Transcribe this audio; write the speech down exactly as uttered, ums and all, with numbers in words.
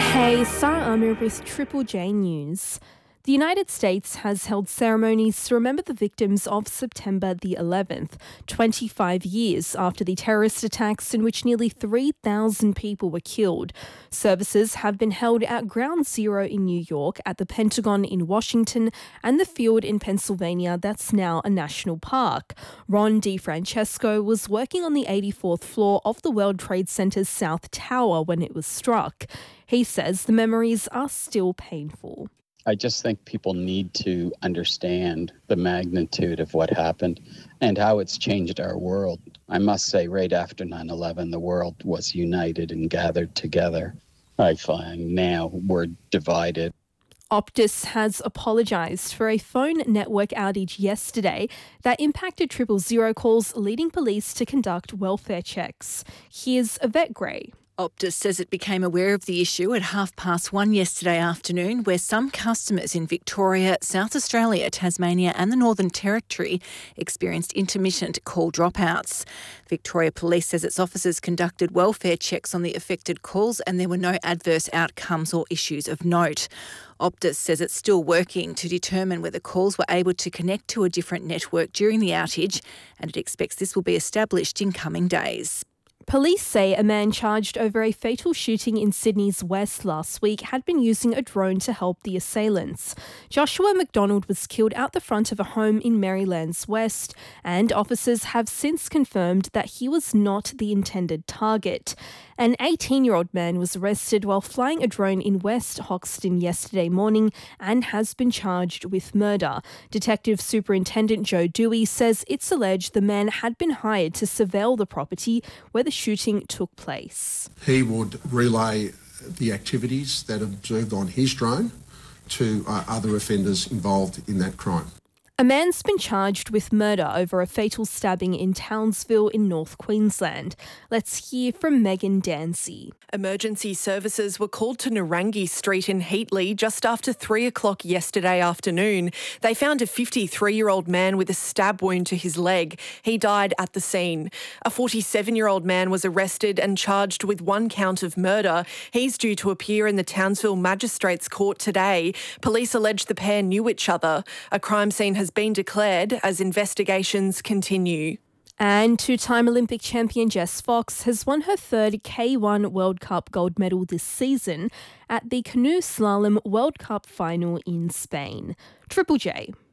Hey, Sarah Amir with Triple J News. The United States has held ceremonies to remember the victims of September the eleventh, twenty-five years after the terrorist attacks in which nearly three thousand people were killed. Services have been held at Ground Zero in New York, at the Pentagon in Washington, and the field in Pennsylvania that's now a national park. Ron DeFrancesco was working on the eighty-fourth floor of the World Trade Center's South Tower when it was struck. He says the memories are still painful. I just think people need to understand the magnitude of what happened and how it's changed our world. I must say, right after nine eleven, the world was united and gathered together. I find now we're divided. Optus has apologised for a phone network outage yesterday that impacted triple zero calls, leading police to conduct welfare checks. Here's Yvette Gray. Optus says it became aware of the issue at half past one yesterday afternoon, where some customers in Victoria, South Australia, Tasmania and the Northern Territory experienced intermittent call dropouts. Victoria Police says its officers conducted welfare checks on the affected calls and there were no adverse outcomes or issues of note. Optus says it's still working to determine whether calls were able to connect to a different network during the outage, and it expects this will be established in coming days. Police say a man charged over a fatal shooting in Sydney's West last week had been using a drone to help the assailants. Joshua McDonald was killed out the front of a home in Maryland's West, and officers have since confirmed that he was not the intended target. An eighteen-year-old man was arrested while flying a drone in West Hoxton yesterday morning and has been charged with murder. Detective Superintendent Joe Dewey says it's alleged the man had been hired to surveil the property where the shooting took place. He would relay the activities that are observed on his drone to uh, other offenders involved in that crime. A man's been charged with murder over a fatal stabbing in Townsville in North Queensland. Let's hear from Megan Dancy. Emergency services were called to Narangi Street in Heatley just after three o'clock yesterday afternoon. They found a fifty-three-year-old man with a stab wound to his leg. He died at the scene. A forty-seven-year-old man was arrested and charged with one count of murder. He's due to appear in the Townsville Magistrates Court today. Police allege the pair knew each other. A crime scene has been declared as investigations continue. And two-time Olympic champion Jess Fox has won her third K one World Cup gold medal this season at the Canoe Slalom World Cup final in Spain. Triple J.